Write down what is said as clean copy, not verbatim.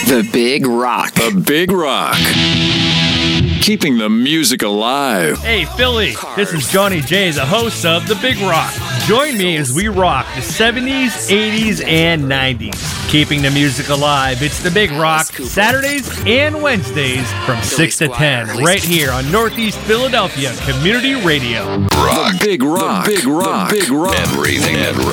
The Big Rock. The Big Rock. Keeping the music alive. Hey, Philly, this is Johnny J, the host of The Big Rock. Join me as we rock the 70s, 80s, and 90s. Keeping the music alive, it's The Big Rock, Saturdays and Wednesdays from 6 to 10, right here on Northeast Philadelphia Community Radio. The Big Rock. The Big Rock. The Big Rock. Everything.